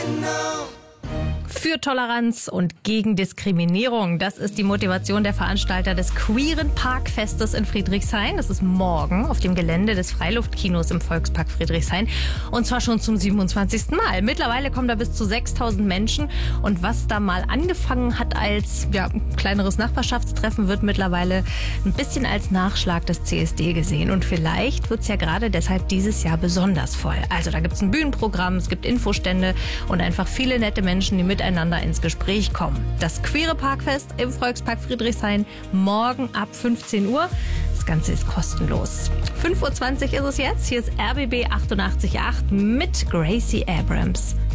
Für Toleranz und gegen Diskriminierung. Das ist die Motivation der Veranstalter des Queeren Parkfestes in Friedrichshain. Das ist morgen auf dem Gelände des Freiluftkinos im Volkspark Friedrichshain. Und zwar schon zum 27. Mal. Mittlerweile kommen da bis zu 6.000 Menschen. Und was da mal angefangen hat als kleineres Nachbarschaftstreffen, wird mittlerweile ein bisschen als Nachschlag des CSD gesehen. Und vielleicht wird es ja gerade deshalb dieses Jahr besonders voll. Also da gibt es ein Bühnenprogramm, es gibt Infostände und einfach viele nette Menschen, die miteinander ins Gespräch kommen. Das Queere Parkfest im Volkspark Friedrichshain morgen ab 15 Uhr. Das Ganze ist kostenlos. 5:20 Uhr ist es jetzt. Hier ist RBB 88.8 mit Gracie Abrams.